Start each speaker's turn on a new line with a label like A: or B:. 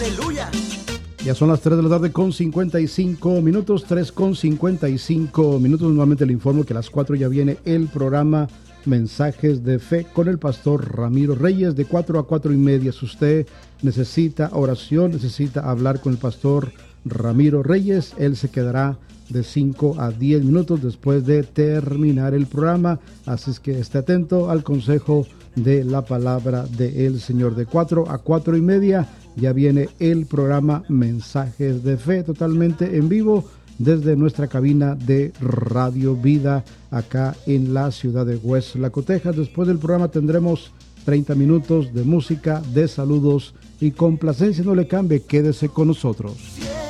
A: Aleluya.
B: Ya son las 3 de la tarde con 55 minutos, 3 con 55 minutos. Nuevamente le informo que a las 4 ya viene el programa Mensajes de Fe con el pastor Ramiro Reyes de 4 a 4 y media. Si usted necesita oración, necesita hablar con el pastor Ramiro Reyes, él se quedará de 5 a 10 minutos después de terminar el programa. Así es que esté atento al consejo de la palabra del Señor. De 4 a 4 y media ya viene el programa Mensajes de Fe totalmente en vivo desde nuestra cabina de Radio Vida acá en la ciudad de Westlaco, Texas. Después del programa tendremos 30 minutos de música, de saludos y complacencia. No le cambie, quédese con nosotros.